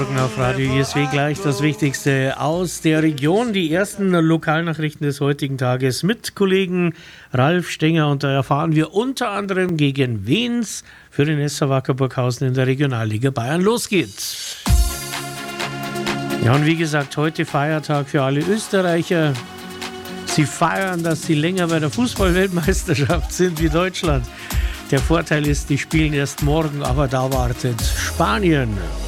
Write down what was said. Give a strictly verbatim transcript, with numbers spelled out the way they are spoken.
Morgen auf Radio I S W. Gleich das Wichtigste aus der Region. Die ersten Lokalnachrichten des heutigen Tages mit Kollegen Ralf Stenger. Und da erfahren wir unter anderem, gegen wen es für den S V Wacker Burghausen in der Regionalliga Bayern losgeht. Ja, und wie gesagt, heute Feiertag für alle Österreicher. Sie feiern, dass sie länger bei der Fußball-Weltmeisterschaft sind wie Deutschland. Der Vorteil ist, die spielen erst morgen, aber da wartet Spanien.